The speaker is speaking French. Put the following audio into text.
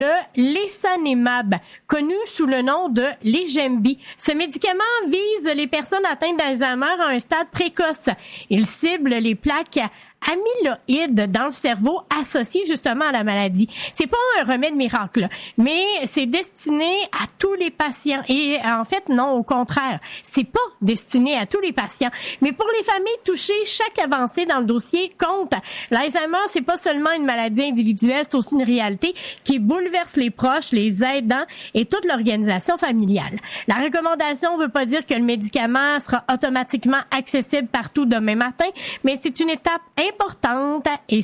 le lecanemab, connu sous le nom de Leqembi. Ce médicament vise les personnes atteintes d'Alzheimer à un stade précoce. Il cible les plaques amyloïdes dans le cerveau associées justement à la maladie. C'est pas un remède miracle, mais c'est destiné à tous les patients. Et en fait, non, au contraire, c'est pas destiné à tous les patients. Mais pour les familles touchées, chaque avancée dans le dossier compte. L'Alzheimer, c'est pas seulement une maladie individuelle, c'est aussi une réalité qui bouleverse les proches, les aidants et toute l'organisation familiale. La recommandation veut pas dire que le médicament sera automatiquement accessible partout demain matin, mais c'est une étape importante et